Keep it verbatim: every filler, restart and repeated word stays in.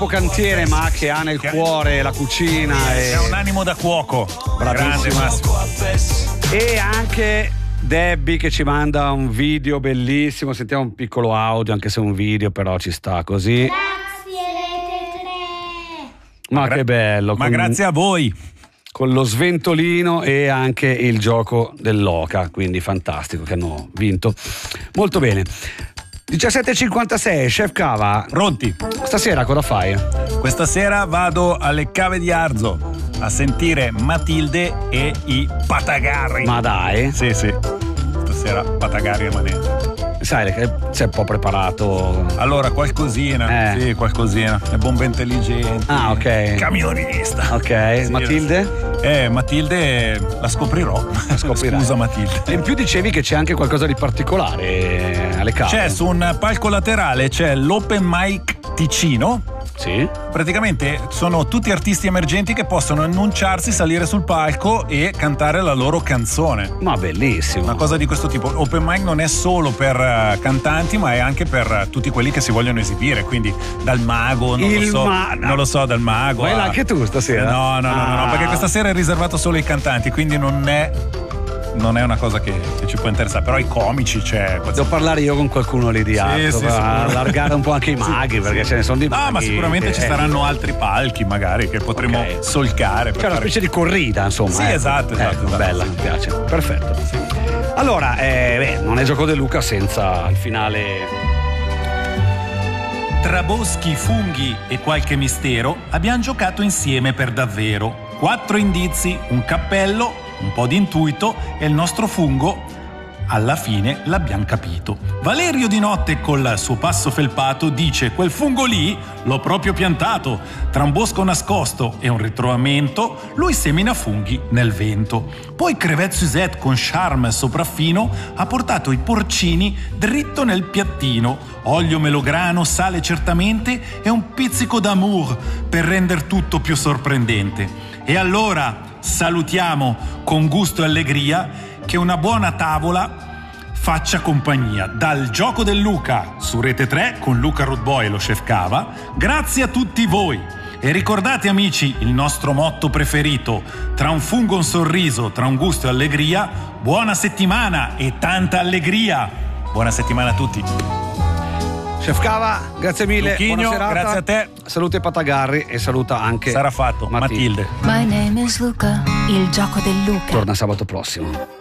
cantiere, ma che ha nel cuore la cucina e ha un animo da cuoco. Grande Massimo. E anche Debbie che ci manda un video bellissimo. Sentiamo un piccolo audio, anche se è un video, però ci sta così. Grazie Rete tre. Ma, ma gra- che bello. Ma con, grazie a voi. Con lo sventolino e anche il gioco dell'oca, quindi fantastico che hanno vinto. Molto bene. diciassette e cinquantasei, Chef Cava. Pronti? Stasera cosa fai? Questa sera vado alle Cave di Arzo a sentire Matilde e i Patagarri. Ma dai? Sì, sì. Stasera Patagarri e Manente. Sai che sei un po' preparato. Allora, qualcosina. Eh. Sì, qualcosina. Le bombe intelligenti. Ah, ok. Camionista. Ok, Sì, Matilde? Eh, Matilde la scoprirò. La scoprirai. Scusa Matilde. E in più dicevi che c'è anche qualcosa di particolare alle cave. C'è su un palco laterale c'è l'Open Mic Ticino. Sì. Praticamente sono tutti artisti emergenti che possono annunciarsi, salire sul palco e cantare la loro canzone. Ma bellissimo. Una cosa di questo tipo. Open mic non è solo per uh, cantanti, ma è anche per uh, tutti quelli che si vogliono esibire. Quindi dal mago, non Il lo so, ma- non lo so, dal mago. Vai là a... anche tu stasera? No, no, no, ah. no, no, perché questa sera è riservato solo ai cantanti, quindi non è. Non è una cosa che, che ci può interessare, però i comici c'è. Devo parlare io con qualcuno lì di altro, sì, per sì, allargare un po' anche i maghi, sì, perché sì. ce ne sono di maghi. Ah, ma sicuramente che, ci saranno altri palchi, magari, che potremo okay. solcare. C'è una fare... specie di corrida, insomma. Sì, ecco. esatto, esatto, ecco, esatto. Bella, mi piace. Perfetto. Sì. Allora, eh, beh, non è gioco del Luca senza il finale. Tra boschi, funghi e qualche mistero abbiamo giocato insieme per davvero. Quattro indizi, un cappello, un po' di intuito e il nostro fungo. Alla fine l'abbiamo capito. Valerio di notte col suo passo felpato dice: quel fungo lì l'ho proprio piantato. Tra un bosco nascosto e un ritrovamento lui semina funghi nel vento. Poi Crevette Suzette con charme sopraffino ha portato i porcini dritto nel piattino. Olio melograno, sale certamente e un pizzico d'amour per rendere tutto più sorprendente. E allora salutiamo con gusto e allegria che una buona tavola faccia compagnia. Dal gioco del Luca su Rete tre con Luca Rootboy e lo Chef Cava. Grazie a tutti voi. E ricordate amici il nostro motto preferito: tra un fungo e un sorriso, tra un gusto e allegria. Buona settimana e tanta allegria. Buona settimana a tutti. Chef Cava, grazie mille. Lucchino, buona serata. grazie a te. Saluta i Patagarri e saluta anche Sarà fatto, Matilde. Matilde. My name is Luca, il gioco del Luca. Torna sabato prossimo.